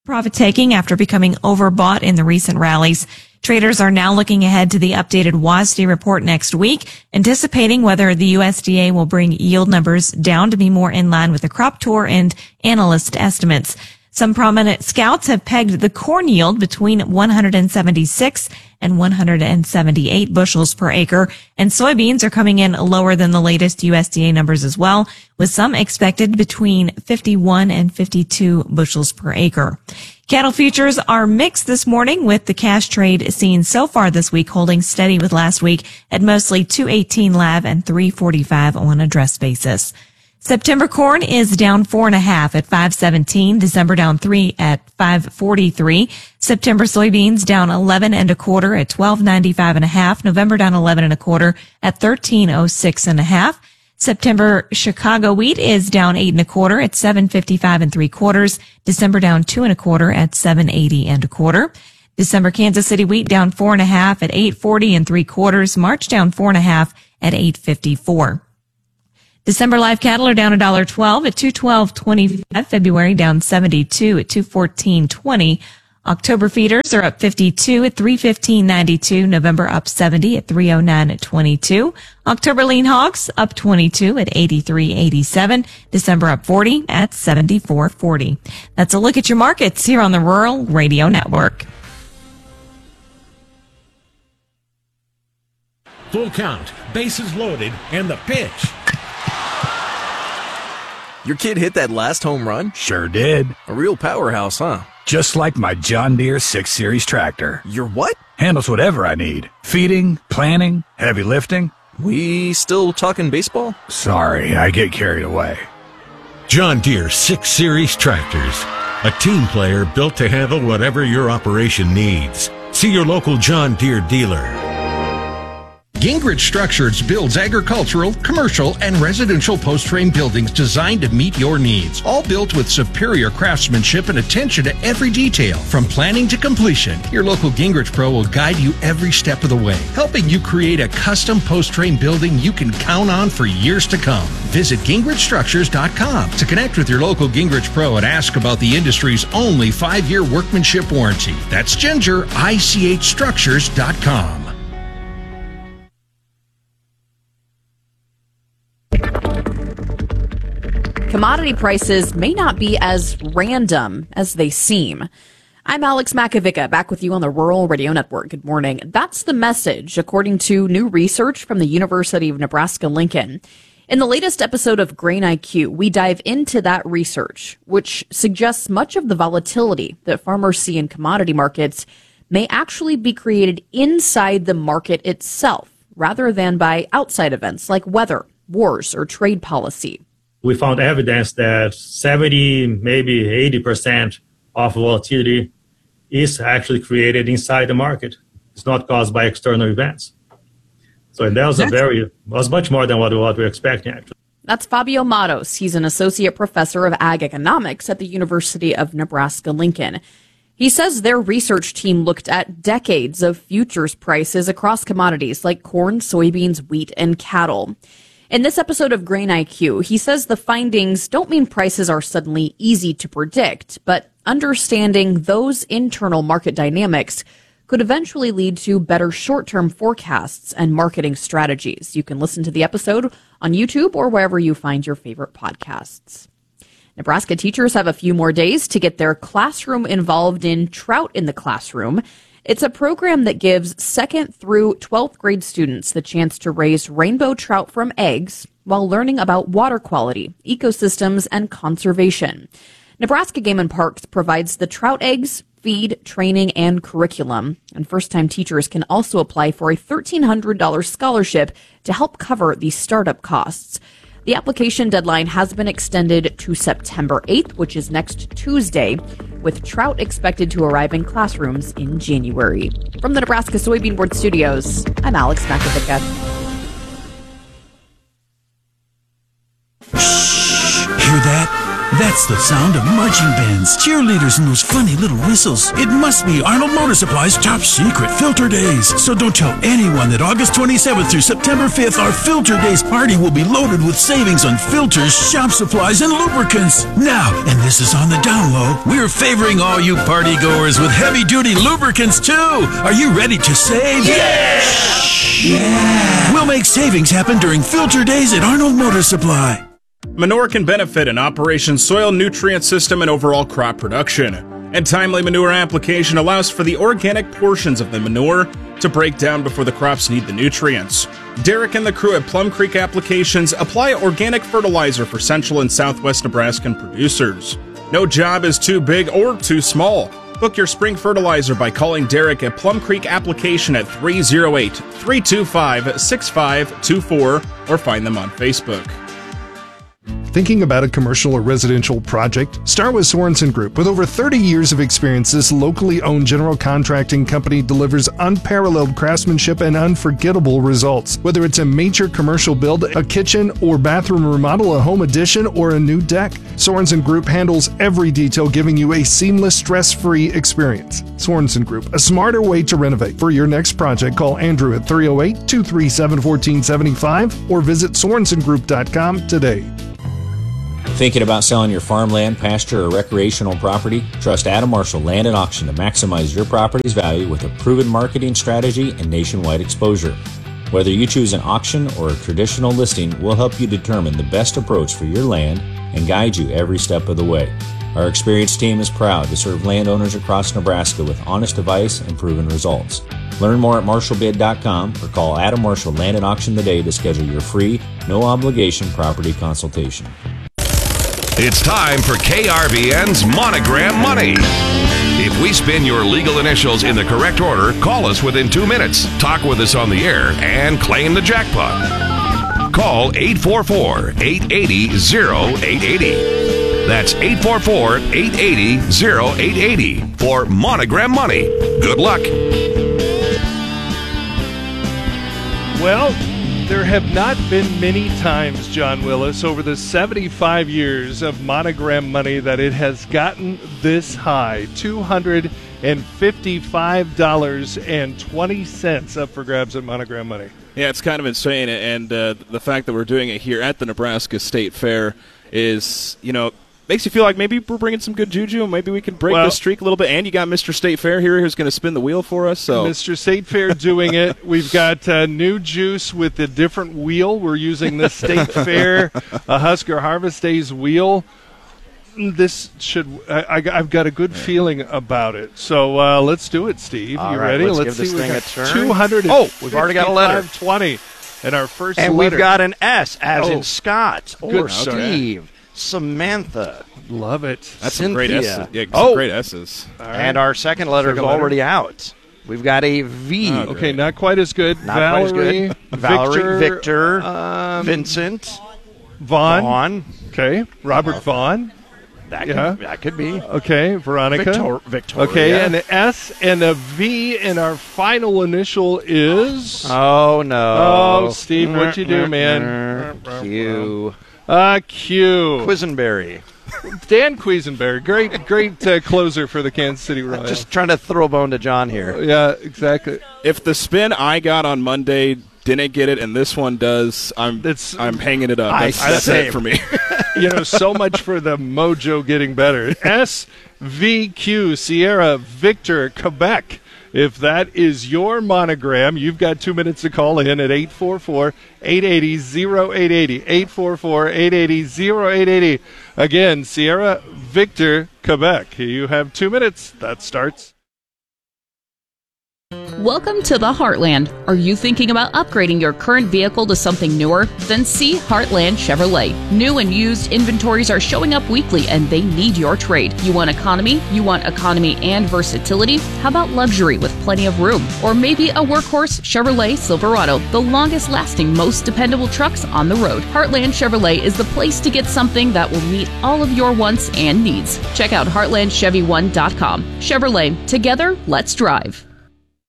profit taking after becoming overbought in the recent rallies. Traders are now looking ahead to the updated WASDE report next week, anticipating whether the USDA will bring yield numbers down to be more in line with the crop tour and analyst estimates. Some prominent scouts have pegged the corn yield between 176 and 178 bushels per acre, and soybeans are coming in lower than the latest USDA numbers as well, with some expected between 51 and 52 bushels per acre. Cattle futures are mixed this morning, with the cash trade seen so far this week holding steady with last week at mostly 218 lav and 345 on a dress basis. September corn is down 4.5 at 517. December down 3 at 543. September soybeans down 11.25 at 1295.5. November down 11.25 at 1306.5. September Chicago wheat is down 8.25 at 755.75. December down 2.25 at 780.25. December Kansas City wheat down 4.5 at 840.75. March down 4.5 at 854. December live cattle are down $1.12 at $212.25. February down 72 at $214.20. October feeders are up 52 at $315.92. November up 70 at $309.22. October lean hogs up 22 at $83.87. December up 40 at $74.40. That's a look at your markets here on the Rural Radio Network. Full count, bases loaded, and the pitch. Your kid hit that last home run? Sure did. A real powerhouse, huh? Just like my John Deere 6 Series tractor. Your what? Handles whatever I need. Feeding, planting, heavy lifting. We still talking baseball? Sorry, I get carried away. John Deere 6 Series tractors. A team player built to handle whatever your operation needs. See your local John Deere dealer. Gingrich Structures builds agricultural, commercial, and residential post-frame buildings designed to meet your needs. All built with superior craftsmanship and attention to every detail. From planning to completion, your local Gingrich Pro will guide you every step of the way, helping you create a custom post-frame building you can count on for years to come. Visit GingrichStructures.com to connect with your local Gingrich Pro and ask about the industry's only 5-year workmanship warranty. That's GingerICHStructures.com. Commodity prices may not be as random as they seem. I'm Alex Makovica, back with you on the Rural Radio Network. Good morning. That's the message, according to new research from the University of Nebraska-Lincoln. In the latest episode of Grain IQ, we dive into that research, which suggests much of the volatility that farmers see in commodity markets may actually be created inside the market itself, rather than by outside events like weather, wars, or trade policy. We found evidence that 70, maybe 80% of volatility is actually created inside the market. It's not caused by external events. So that was much more than what we were expecting, actually. That's Fabio Matos. He's an associate professor of ag economics at the University of Nebraska-Lincoln. He says their research team looked at decades of futures prices across commodities like corn, soybeans, wheat, and cattle. In this episode of Grain IQ, he says the findings don't mean prices are suddenly easy to predict, but understanding those internal market dynamics could eventually lead to better short-term forecasts and marketing strategies. You can listen to the episode on YouTube or wherever you find your favorite podcasts. Nebraska teachers have a few more days to get their classroom involved in Trout in the Classroom. It's a program that gives 2nd through 12th grade students the chance to raise rainbow trout from eggs while learning about water quality, ecosystems, and conservation. Nebraska Game and Parks provides the trout eggs, feed, training, and curriculum. And first-time teachers can also apply for a $1,300 scholarship to help cover the startup costs. The application deadline has been extended to September 8th, which is next Tuesday, with trout expected to arrive in classrooms in January. From the Nebraska Soybean Board Studios, I'm Alex Makovica. Shh! Hear that? That's That's the sound of marching bands, cheerleaders, and those funny little whistles. It must be Arnold Motor Supply's top secret Filter Days. So don't tell anyone that August 27th through September 5th, our Filter Days party will be loaded with savings on filters, shop supplies, and lubricants. Now, and this is on the down low, we're favoring all you party goers with heavy-duty lubricants, too. Are you ready to save? Yeah! We'll make savings happen during Filter Days at Arnold Motor Supply. Manure can benefit an operation's soil nutrient system and overall crop production. And timely manure application allows for the organic portions of the manure to break down before the crops need the nutrients. Derek and the crew at Plum Creek Applications apply organic fertilizer for central and southwest Nebraskan producers. No job is too big or too small. Book your spring fertilizer by calling Derek at Plum Creek Application at 308-325-6524 or find them on Facebook. Thinking about a commercial or residential project? Start with Sorensen Group. With over 30 years of experience, this locally owned general contracting company delivers unparalleled craftsmanship and unforgettable results. Whether it's a major commercial build, a kitchen or bathroom remodel, a home addition, or a new deck, Sorensen Group handles every detail, giving you a seamless, stress-free experience. Sorensen Group, a smarter way to renovate. For your next project, call Andrew at 308-237-1475 or visit SorensenGroup.com today. Thinking about selling your farmland, pasture, or recreational property? Trust Adam Marshall Land and Auction to maximize your property's value with a proven marketing strategy and nationwide exposure. Whether you choose an auction or a traditional listing, we'll help you determine the best approach for your land and guide you every step of the way. Our experienced team is proud to serve landowners across Nebraska with honest advice and proven results. Learn more at marshallbid.com or call Adam Marshall Land and Auction today to schedule your free, no-obligation property consultation. It's time for KRVN's Monogram Money. If we spin your legal initials in the correct order, call us within 2 minutes, talk with us on the air, and claim the jackpot. Call 844-880-0880. That's 844-880-0880 for Monogram Money. Good luck. Well, there have not been many times, John Willis, over the 75 years of Monogram Money that it has gotten this high. $255.20 up for grabs at Monogram Money. Yeah, it's kind of insane, and the fact that we're doing it here at the Nebraska State Fair is, makes you feel like maybe we're bringing some good juju, and maybe we can break the streak a little bit. And you got Mr. State Fair here who's going to spin the wheel for us. So Mr. State Fair doing it. We've got new juice with a different wheel. We're using the State Fair Husker Harvest Days wheel. This should I've got a good feeling about it. So let's do it, Steve. All you right, ready? Let's give this thing a turn. 200. We've already got a letter. 20 in our first and letter. We've got an S as in Scott or good Steve. Okay. Samantha. Love it. That's Cynthia. some great S's. Yeah, some great S's. Right. And our second letter is already out. We've got a V. Okay, not quite as good. Not Valerie, quite as good. Valerie, Victor, Vincent, Vaughn. Okay, Robert Vaughn. That could be. Okay, Veronica. Victoria. Okay, and an S and a V, and our final initial is... Oh, no. Oh, Steve, what'd you do, man? Q. Q. Quisenberry. Dan Quisenberry. Great closer for the Kansas City Royals. Just trying to throw a bone to John here. Yeah, exactly. If the spin I got on Monday didn't get it, and this one does, I'm hanging it up. That's it for me. So much for the mojo getting better. SVQ, Sierra Victor, Quebec. If that is your monogram, you've got 2 minutes to call in at 844-880-0880. 844-880-0880. Again, Sierra Victor, Quebec. You have 2 minutes. That starts. Welcome to the Heartland. Are you thinking about upgrading your current vehicle to something newer? Then see Heartland Chevrolet. New and used inventories are showing up weekly and they need your trade. You want economy? You want economy and versatility? How about luxury with plenty of room? Or maybe a workhorse Chevrolet Silverado, the longest lasting, most dependable trucks on the road. Heartland Chevrolet is the place to get something that will meet all of your wants and needs. Check out heartlandchevy1.com. Chevrolet, together, let's drive.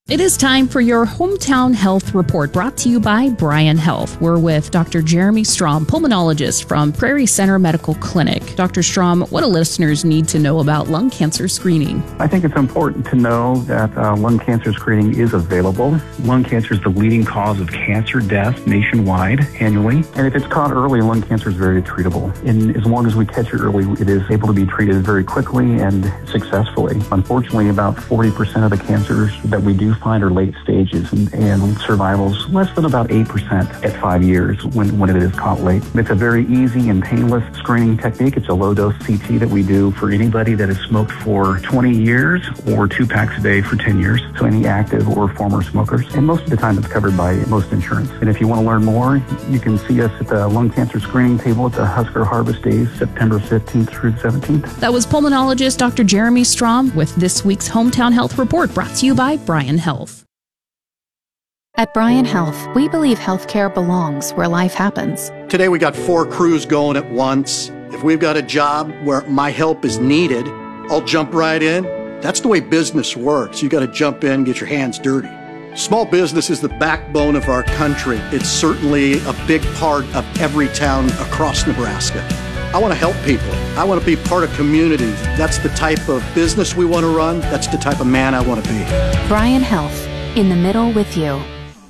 It is time for your Hometown Health Report, brought to you by Bryan Health. We're with Dr. Jeremy Strom, pulmonologist from Prairie Center Medical Clinic. Dr. Strom, what do listeners need to know about lung cancer screening? I think it's important to know that lung cancer screening is available. Lung cancer is the leading cause of cancer death nationwide annually. And if it's caught early, lung cancer is very treatable. And as long as we catch it early, it is able to be treated very quickly and successfully. Unfortunately, about 40% of the cancers that we do find are late stages, and survival's less than about 8% at 5 years when it is caught late. It's a very easy and painless screening technique. It's a low-dose CT that we do for anybody that has smoked for 20 years or 2 packs a day for 10 years, so any active or former smokers. And most of the time it's covered by most insurance. And if you want to learn more, you can see us at the lung cancer screening table at the Husker Harvest Days, September 15th through 17th. That was pulmonologist Dr. Jeremy Strom with this week's Hometown Health Report, brought to you by Bryan Health. At Bryan Health, we believe healthcare belongs where life happens. Today we got 4 crews going at once. If we've got a job where my help is needed, I'll jump right in. That's the way business works. You got to jump in, get your hands dirty. Small business is the backbone of our country. It's certainly a big part of every town across Nebraska. I want to help people. I want to be part of communities. That's the type of business we want to run. That's the type of man I want to be. Bryan Health, in the middle with you.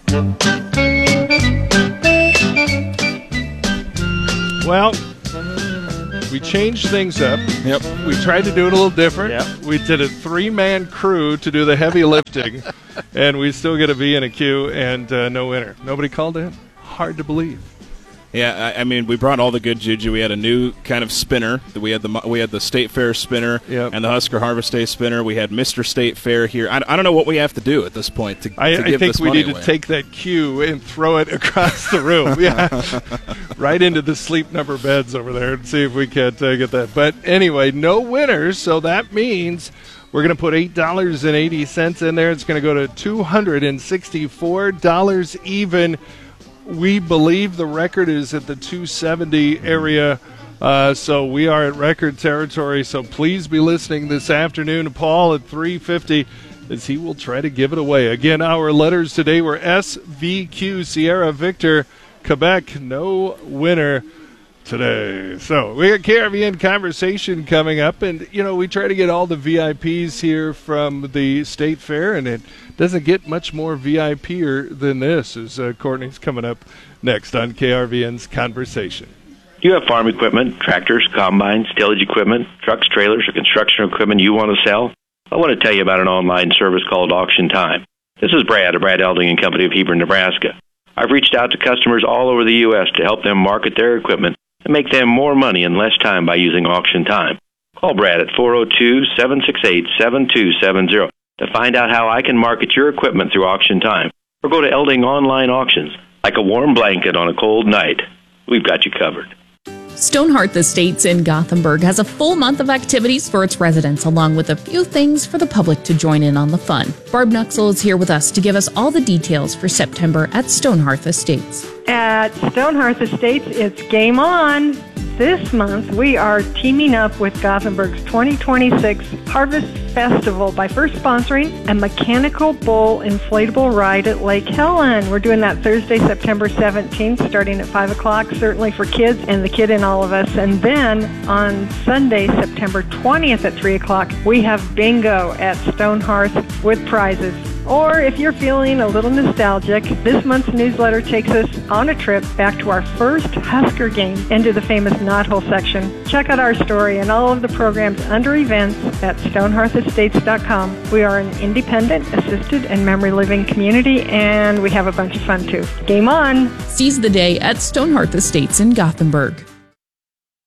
Well, we changed things up. Yep. We tried to do it a little different. Yep. We did a 3-man crew to do the heavy lifting, and we still get a B and a Q and no winner. Nobody called in. Hard to believe. Yeah, I mean, we brought all the good juju. We had a new kind of spinner. We had the State Fair spinner and the Husker Harvest Day spinner. We had Mr. State Fair here. I don't know what we have to do at this point to give this money away. I think we need to take that cue and throw it across the room. Yeah, right into the sleep number beds over there and see if we can't get that. But anyway, no winners, so that means we're going to put $8.80 in there. It's going to go to $264 even. We believe the record is at the 270 area, so we are at record territory. So please be listening this afternoon to Paul at 3:50 as he will try to give it away. Again, our letters today were SVQ, Sierra Victor, Quebec. No winner today. So we got KRVN Conversation coming up, and we try to get all the VIPs here from the State Fair, and it doesn't get much more VIP-er than this, as Courtney's coming up next on KRVN's Conversation. Do you have farm equipment, tractors, combines, tillage equipment, trucks, trailers, or construction equipment you want to sell? I want to tell you about an online service called Auction Time. This is Brad of Brad Elding and Company of Hebron, Nebraska. I've reached out to customers all over the U.S. to help them market their equipment and make them more money in less time by using Auction Time. Call Brad at 402-768-7270 to find out how I can market your equipment through Auction Time. Or go to Elding Online Auctions. Like a warm blanket on a cold night, we've got you covered. Stonehearth Estates in Gothenburg has a full month of activities for its residents, along with a few things for the public to join in on the fun. Barb Nuxel is here with us to give us all the details for September at Stonehearth Estates. At Stonehearth Estates, it's game on. This month, we are teaming up with Gothenburg's 2026 Harvest Festival by first sponsoring a mechanical bull inflatable ride at Lake Helen. We're doing that Thursday, September 17th, starting at 5 o'clock, certainly for kids and the kid in all of us. And then on Sunday, September 20th at 3 o'clock, we have bingo at Stonehearth with prizes. Or if you're feeling a little nostalgic, this month's newsletter takes us on a trip back to our first Husker game into the famous Knothole section. Check out our story and all of the programs under events at stonehearthestates.com. We are an independent, assisted, and memory living community, and we have a bunch of fun too. Game on! Seize the day at Stonehearth Estates in Gothenburg.